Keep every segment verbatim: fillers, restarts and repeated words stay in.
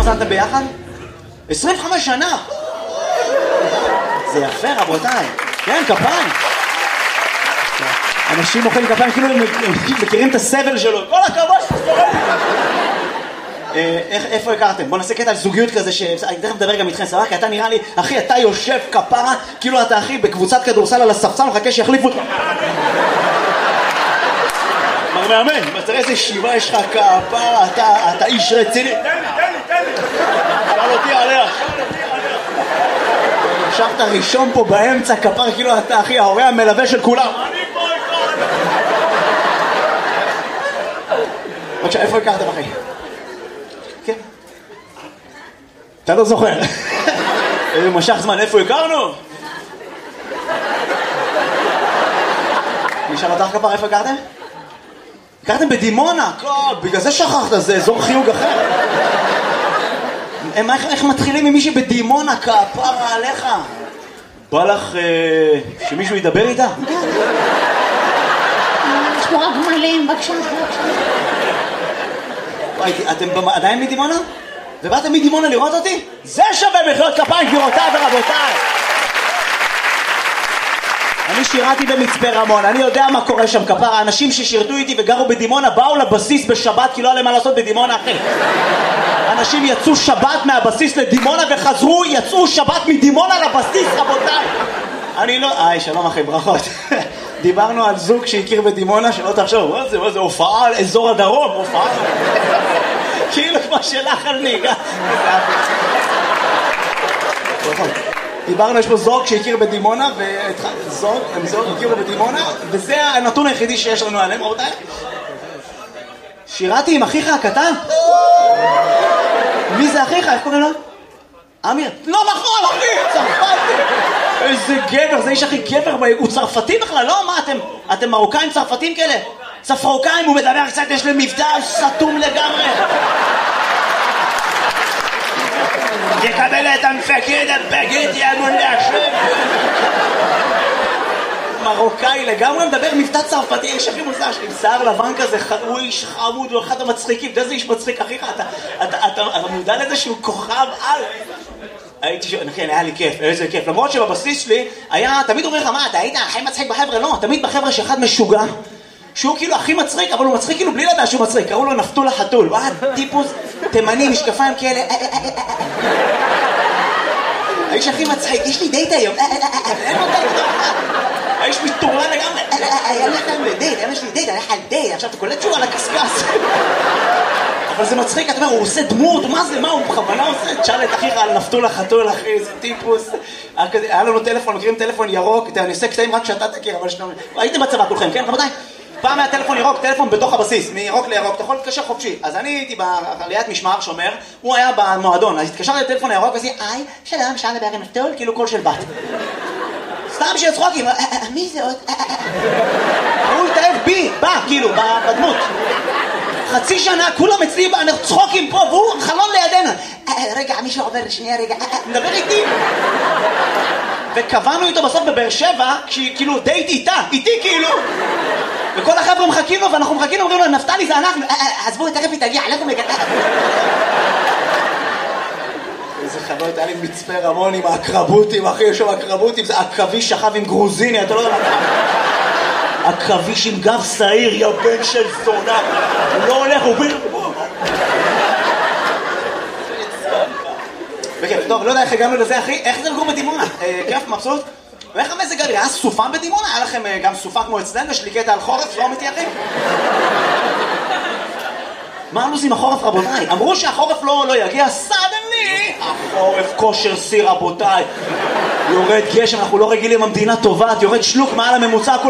התחתנתם ביחד? עשרים וחמש שנה! זה יפה רבותיי. כן, כפיים. אנשים מוחאים כפיים כאילו הם מכירים את הסבל שלו. כל הכבוד שתסתובב. איפה הכרתם? בוא נעשה קטע על זוגיות כזה שאני תכף מדבר גם איתכם, סבבה? כי אתה נראה לי, אחי, אתה יושב כפרה כאילו אתה אחי בקבוצת כדורסל על הספסל מחכה שיחליפו אותך. מר מאמן, תראה איזה שיבה יש לך כפרה, אתה איש רציני. תן לי, תן לי, תן לי. שאל אותי עליה. ישבת ראשון פה באמצע כפר כאילו אתה אחי ההורה המלווה של כולם. אני פה איתו. בבקשה, איפה הכרתם אחי? כן. אתה לא זוכר. איזה משך זמן, איפה הכרנו? נשאל אותך כפר, איפה הכרתם? הכרתם בדימונה, בגלל זה שכחת, זה אזור חיוג אחר. איך מתחילים עם מישהי בדימונה כפרה עליך? בא לך שמישהו ידבר איתה? יש פה רק מלאים, בבקשה. אתם עדיין מדימונה? ובאתם מדימונה לראות אותי? זה שווה מחיאות כפיים גבירותיי ורבותיי. אני שירתי במצפה רמון, אני יודע מה קורה שם כפרה. האנשים ששירתו איתי וגרו בדימונה באו לבסיס בשבת כי לא היה להם מה לעשות בדימונה אחי. אנשים יצאו שבת מהבסיס לדימונה וחזרו, יצאו שבת מדימונה לבסיס רבותיי. אני לא... איי, שלום אחי, ברכות. דיברנו על זוג שהכיר בדימונה, שלא תחשוב, מה זה, מה זה, הופעה על אזור הדרום, הופעה. כאילו כמו שלך על ניגה. דיברנו, יש פה זוג שהכיר בדימונה, וזוג, הם זוג הכירו בדימונה, וזה הנתון היחידי שיש לנו עליהם, רבותיי. שירתי עם אחיך הקטן? מי זה אחיך? איך קוראים לו? אמיר. לא נכון, אחי, צרפתי. איזה גבר, זה איש הכי גבר, הוא צרפתי בכלל, לא? מה, אתם, אתם מרוקאים צרפתים כאלה? צפרוקאים, הוא מדבר קצת, יש לי מבטא סתום לגמרי. יקבל את המפקד, הפגד, יענון להשם. מרוקאי לגמרי מדבר מבטא צרפתי, איש הכי מוזר שלי, שיער לבן כזה, הוא איש חמוד, הוא אחד המצחיקים, אתה איזה איש מצחיק, אחיך, אתה מודע לזה שהוא כוכב על... הייתי שואל, כן, היה לי כיף, איזה כיף, למרות שבבסיס שלי היה, תמיד אומר לך, מה, אתה היית הכי מצחיק בחבר'ה? לא, תמיד בחבר'ה שאחד משוגע, שהוא כאילו הכי מצחיק, אבל הוא מצחיק כאילו בלי לדעת שהוא מצחיק, קראו לו נפתול החתול, הוא היה טיפוס תימני, משקפיים כאלה, האיש הכי מצחיק, יש לי דייט היום, אין לו דייט, האיש מתורלה לגמרי, היה לכם לדייט, יש לי דייט, הלך על דייט, עכשיו אתה קולט שהוא על הקסקס. אבל זה מצחיק, אתה אומר, הוא עושה דמות, מה זה, מה, הוא בכוונה עושה? תשאל את אחיך על נפתול החתול, אחי, זה טיפוס. היה לנו טלפון, מכירים טלפון ירוק, אני עושה קטעים רק שאתה תכיר, אבל שאתה... הייתם בצבא כולכם, כן, רבותיי? פעם היה טלפון ירוק, טלפון בתוך הבסיס, מירוק לירוק, אתה יכול להתקשר חופשי. אז אני הייתי בעליית משמר שומר, הוא היה במועדון, אז התקשרתי לטלפון הירוק ועשיתי, איי, שלום, אפשר לדבר עם נפתול, כאילו קול של בת. סתם בשביל צחוקים, מי זה עוד? הוא התאהב בי, בא, כאילו, בדמות. חצי שנה, כולם אצלי, אנחנו צחוקים פה, והוא חלון לידינו. רגע, מישהו עובר שנייה, רגע, מדבר איתי. וקבענו איתו בסוף בבאר שבע, כאילו דייט איתה, איתי כאילו. וכל החבר'ה מחכים לו, ואנחנו מחכים לו, אומרים לו, נפתלי זה אנחנו, אז בואו, תכף היא תגיע, אנחנו מגע... איזה חוויות, היה לי מצפה רמון עם האקרבוטים, אחי, יש שם אקרבוטים, זה עכבי שכב עם גרוזיני, אתה לא יודע מה... עכביש עם גב שעיר, יא בן של זונה, הוא לא הולך, הוא ביר... בכיף, טוב, לא יודע איך הגענו לזה, אחי, איך זה לגור בדימונה? כיף, מבסוט? ואיך המזג האוויר? היה סופה בדימונה? היה לכם גם סופה כמו אצלנו? יש לי קטע על חורף, לא אמיתי, אחי? מה אנחנו עושים החורף, רבותיי? אמרו שהחורף לא יגיע, סדנלי! החורף כושר סיר, רבותיי. יורד גשם, אנחנו לא רגילים, המדינה טובעת, יורד שלוק מעל הממוצע, הכל...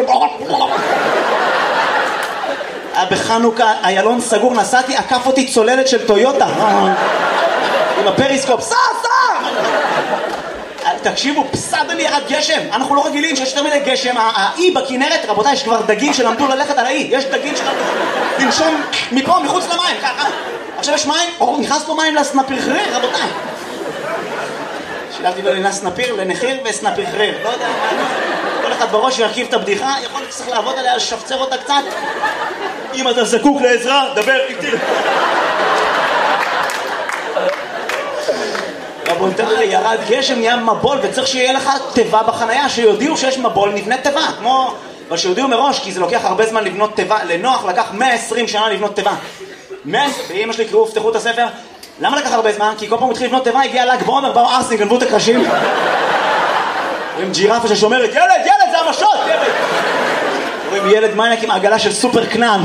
בחנוכה, איילון סגור, נסעתי, עקף אותי צוללת של טויוטה. עם הפריסקופ, סע, סע! תקשיבו, פסדלי ירד גשם. אנחנו לא רגילים שיש יותר מיני גשם. האי בכנרת, רבותיי, יש כבר דגים שלמדו ללכת על האי. יש דגים שלמדו לנשום מפה, מחוץ למים, ככה. עכשיו יש מים, או נכנס פה מים לסנפיר חריר, רבותיי. שילבתי לו לנה סנפיר, לנחיר וסנפיר חריר. לא יודע, כל אחד בראש ירכיב את הבדיחה, יכול להיות שצריך לעבוד עליה, לשפצר אותה קצת. אם אתה זקוק לעזרה, דבר איתי. רבותיי, ירד גשם, נהיה מבול, וצריך שיהיה לך תיבה בחנייה, שיודיעו שיש מבול, נבנה תיבה, כמו... אבל שיודיעו מראש, כי זה לוקח הרבה זמן לבנות תיבה, לנוח לקח מאה ועשרים שנה לבנות תיבה. ואמא שלי קראו, פתחו את הספר, למה לקח הרבה זמן? כי כל פעם התחיל לבנות תיבה, הגיע ל"ג בעומר, באו ארסים, גנבו את הקרשים. עם ג'ירפה ששומרת, ילד, ילד, זה המשות, ילד! רואים ילד מניאק עם עגלה של סופר קנן.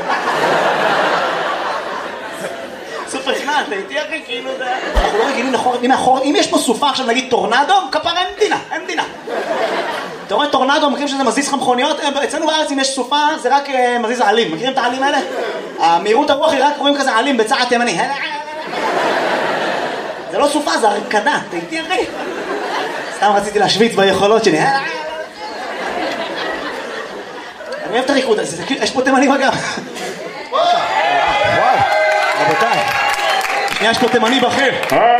סופר קנן, אתה איתי אחי, כאילו זה... אנחנו לא רגילים לחורת, הנה החורת, אם יש פה סופה עכשיו נגיד טורנדו, כפרה אין מדינה, אין מדינה. אתה רואה טורנדו, מכירים שזה מזיז לך מכוניות? אצלנו בארץ אם יש סופה זה רק מזיז העלים, מכירים את העלים האלה? המהירות הרוח היא רק רואים כזה עלים בצעד תימני. זה לא סופה, זה הרקדה, אתה איתי אחי? סתם רציתי להשוויץ ביכולות שלי. אני אוהב את הריקוד הזה, יש פה תימנים אגב. וואו, רבותיי. שנייה, יש פה תימני בכיר.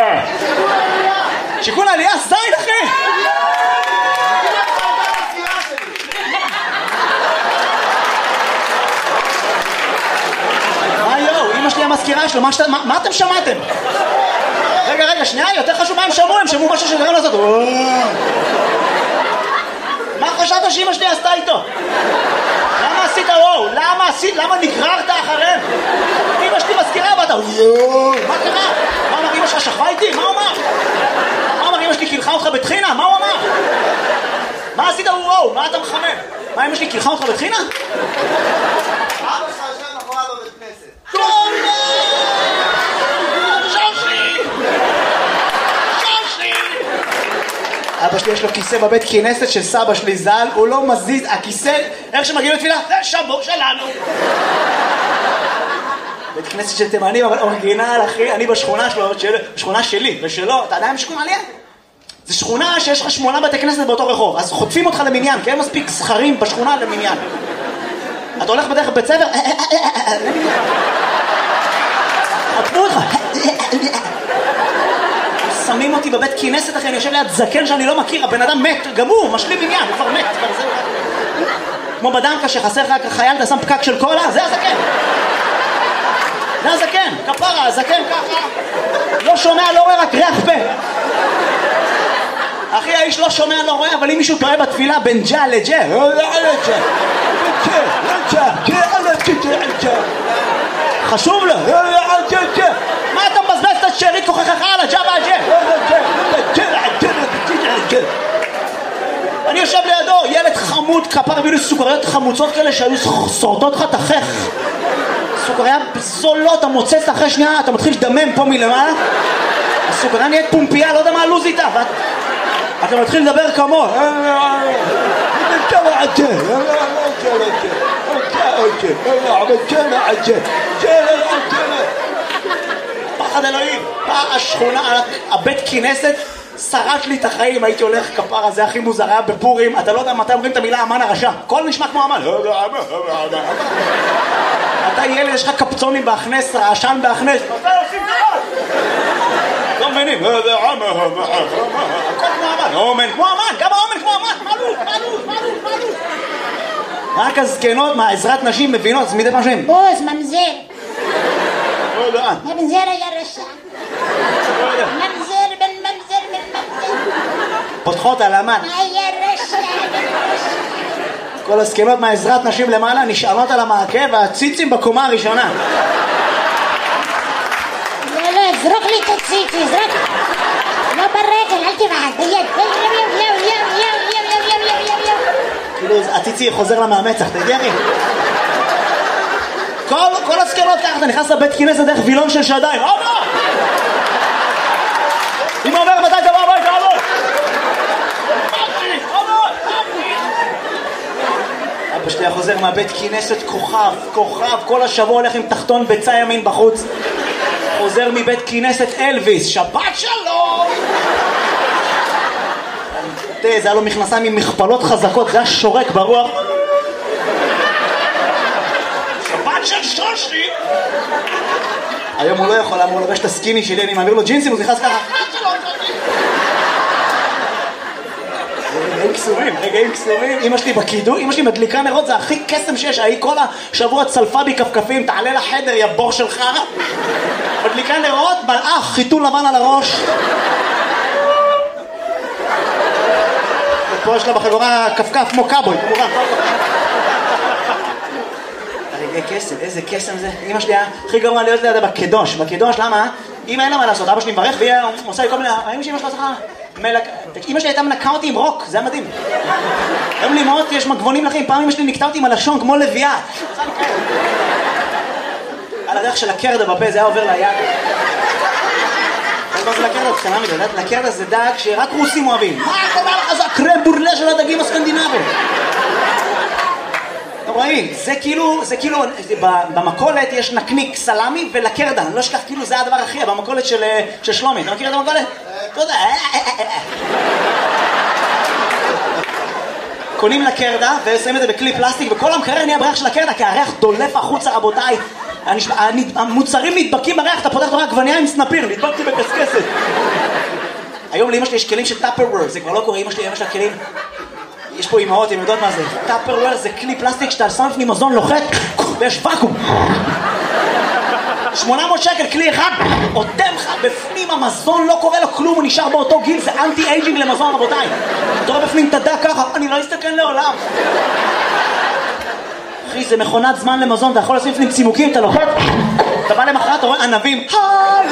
שיקול העלייה, זין אחי! מה יואו, אמא שלי המזכירה שלו, מה אתם שמעתם? רגע, רגע, שנייה, יותר חשוב מה הם שמעו, הם שמעו משהו שדרם לעשות. מה חשבת שאמא שלי עשתה איתו? למה עשית וואו? למה עשית? למה נגררת אחריהם? אמא שלי מזכירה ואתה מה קרה? מה אמר אמא שלך שכבה איתי? מה הוא אמר? מה אמר אמא שלי קילחה אותך בתחינה? מה הוא אמר? מה עשית וואו? מה אתה מחמם? מה אמא שלי קילחה אותך בתחינה? אבא שלך יושב מאחוריו בבית כנסת. אבא שלי יש לו כיסא בבית כנסת של סבא שלי ז"ל, הוא לא מזיז, הכיסא, איך שמגיעים לתפילה, זה שבור שלנו. בית כנסת של תימנים, אבל אורגינל, אחי, אני בשכונה שלו, בשכונה שלי ושלו, אתה יודע שכונה עליה? זה שכונה שיש לך שמונה בתי כנסת באותו רחוב, אז חוטפים אותך למניין, כי אין מספיק זכרים בשכונה למניין. אתה הולך בדרך בית ספר, חטפו אותך. שמים אותי בבית כנסת אחרי, אני יושב ליד זקן שאני לא מכיר, הבן אדם מת, גם הוא, משלים עניין, הוא כבר מת, כבר זהו. כמו בדנקה שחסר לך חייל, אתה שם פקק של קולה, זה הזקן. זה הזקן, כפרה, הזקן ככה. לא שומע, לא רואה, רק ריח פה. אחי, האיש לא שומע, לא רואה, אבל אם מישהו טועה בתפילה בין ג'ה לג'ה, חשוב לו. מה אתה מבזבז את השארית כוחך על הג'אבה הג'ה? אני יושב לידו, ילד חמוד, כפר הביאו לי סוכריות חמוצות כאלה שהיו שורדות לך תחך. סוכריה זולות, אתה מוצץ אחרי שנייה, אתה מתחיל לדמם פה מלמעלה. הסוכריה נהיית פומפייה, לא יודע מה הלוז איתה. אתה מתחיל לדבר כמו פחד אלוהים, השכונה, הבית כנסת שרש לי את החיים, הייתי הולך כפרה, זה הכי מוזר, היה בפורים, אתה לא יודע מתי אומרים את המילה אמן הרשע, הכל נשמע כמו אמן. אתה ילד, יש לך קפצונים בהכנס, רעשן בהכנס, מתי עושים דבר? לא מבינים, הכל כמו אמן, אומן כמו אמן, גם האומן כמו אמן, מעלו, מעלו, מעלו, מעלו. רק הזקנות, מה, עזרת נשים מבינות, אז מדי פעם שהם בוז, ממזר. ממזר היה רשע. ממזר בן ממזר בן ממזר. פותחות על אמן. היה רשע בן רשע. כל הזקנות מהעזרת נשים למעלה נשארות על המעקה והציצים בקומה הראשונה. לא, לא, זרוק לי את הציצי, זרוק. לא ברגל, אל תבעד, ביד. יו, יו, יו, יו, יו, יו, יו, יו, יו, יו, יו. כאילו, הציצי חוזר למאמצח, אתה יודע לי? כל, כל הזקנות ככה, אתה נכנס לבית כנסת דרך וילון של שדיים. אבא! אמא אומר, מתי תבוא הביתה, אבא? אבא שלי חוזר מהבית כנסת כוכב, כוכב, כל השבוע הולך עם תחתון ביצה ימין בחוץ. חוזר מבית כנסת אלוויס, שבת שלום! תראה, זה היה לו מכנסיים עם מכפלות חזקות, זה היה שורק ברוח. שבת של שושי! היום הוא לא יכול, אמור לבש את הסקיני שלי, אני מעביר לו ג'ינסים, הוא נכנס ככה. רגעים קסומים, רגעים קסומים. אמא שלי בקידו, אמא שלי מדליקה נרות, זה הכי קסם שיש. היא כל השבוע צלפה בי כפכפים, תעלה לחדר, יא בור שלך. מדליקה נרות, מלאך, חיתול לבן על הראש. פה יש לה בחגורה כפכף כמו קאבוי, כמובן. הרגעי קסם, איזה קסם זה. אמא שלי הכי גרוע להיות לידה בקדוש. בקדוש, למה? אמא אין לה מה לעשות, אבא שלי מברך והיא עושה לי כל מיני... אמא שלי אמא שלה צריכה... אמא שלי הייתה מנקה אותי עם רוק, זה היה מדהים. היום לי אמאות, יש מגבונים לכם, פעם אמא שלי נקטה אותי עם הלשון כמו לביאה. על הדרך של הקרדה בפה, זה היה עובר ליד. מה זה לקרדה? קטנה מדי, לקרדה זה דג שרק רוסים אוהבים. מה קורה לך? זה הקרם בורלה של הדגים הסקנדינבים. אתם רואים? זה כאילו, זה כאילו, במקולת יש נקניק סלמי ולקרדה. אני לא אשכח, כאילו זה הדבר הכי, במקולת של שלומי. אתה מכיר את המקולת? תודה. קונים לקרדה ושמים את זה בכלי פלסטיק, וכל המקרר נהיה בריח של הקרדה, כי הריח דולף החוצה, רבותיי. המוצרים נדבקים בריח, אתה פותח את הריח גווניה עם סנפיר, נדבקתי בקסקסת. היום לאמא שלי יש כלים של טאפרוור, זה כבר לא קורה, אמא שלי, אמא שלה כלים. יש פה אמהות, הם יודעות מה זה. טאפרוור זה כלי פלסטיק שאתה שם לפני מזון לוחת, ויש ואקום. שמונה מאות שקל כלי אחד, עותם לך בפנים המזון, לא קורה לו כלום, הוא נשאר באותו גיל, זה אנטי אייג'ינג למזון, רבותיי. אתה רואה בפנים תדע ככה, אני לא אסתכן לעולם. אחי, זה מכונת זמן למזון, אתה יכול לשים לפנים צימוקים, אתה לוחת, אתה בא למחרת, אתה רואה ענבים,